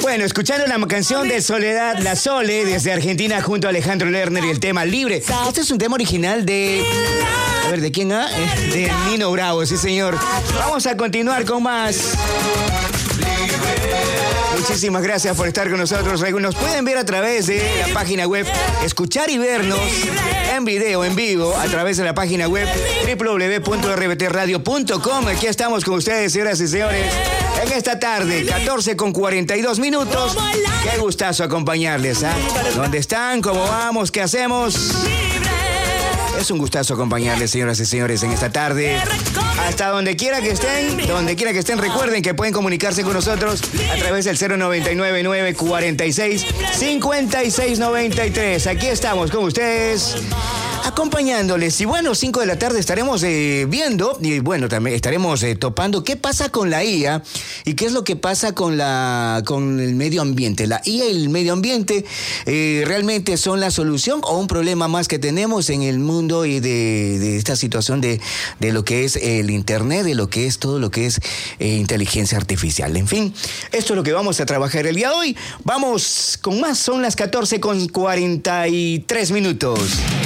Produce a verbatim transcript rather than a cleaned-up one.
Bueno, escuchando la canción de Soledad, La Sole, desde Argentina, junto a Alejandro Lerner y el tema Libre. Este es un tema original de... A ver, ¿de quién? Ah? De Nino Bravo, sí señor. Vamos a continuar con más. Muchísimas gracias por estar con nosotros. Nos pueden ver a través de la página web, escuchar y vernos en video, en vivo, a través de la página web doble u doble u doble u punto r b t radio punto com. Aquí estamos con ustedes, señoras y señores, en esta tarde, catorce con cuarenta y dos minutos. Qué gustazo acompañarles, ¿ah? ¿eh? ¿Dónde están? ¿Cómo vamos? ¿Qué hacemos? Es un gustazo acompañarles, señoras y señores, en esta tarde. Hasta donde quiera que estén, donde quiera que estén, recuerden que pueden comunicarse con nosotros a través del cero noventa y nueve, nueve cuarenta y seis, cincuenta y seis noventa y tres. Aquí estamos con ustedes, acompañándoles. Y bueno, cinco de la tarde estaremos eh, viendo, y bueno, también estaremos eh, topando qué pasa con la I A y qué es lo que pasa con la con el medio ambiente. La I A y el medio ambiente eh, realmente son la solución o un problema más que tenemos en el mundo y de, de esta situación de, de lo que es el internet, de lo que es todo lo que es eh, inteligencia artificial. En fin, esto es lo que vamos a trabajar el día de hoy. Vamos con más, son las catorce con cuarenta y tres minutos.